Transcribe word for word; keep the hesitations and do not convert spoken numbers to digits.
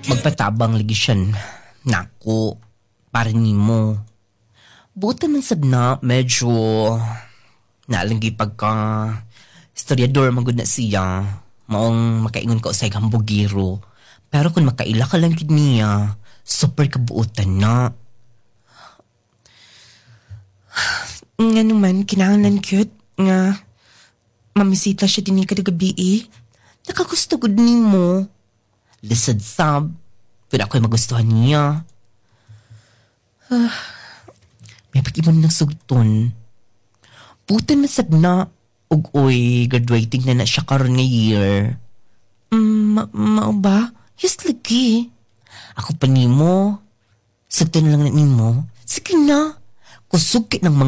Magpatabang lagi siya. Nako, para nimo. Buta man sad na, medyo naalanggi pagka historiador magud na siya. Maong makaingon ka usay hambugiro. Pero kung makaila ka lang gid niya, super kabuutan na. Nga naman, kinahanglan cute nga mamisita siya din kada gabi eh. Nakagusto gud nimo. Lisod sab, kung ako'y magustuhan niya. Ah, may pag-ibon ng sugton. Butan masab na, ug oy, graduating na na siya karon nga year. Mm, ma- mao ba? Yes, lagi. Ako pa nimo. Sugton lang na nimo. Sige na. Kusog kit ng mga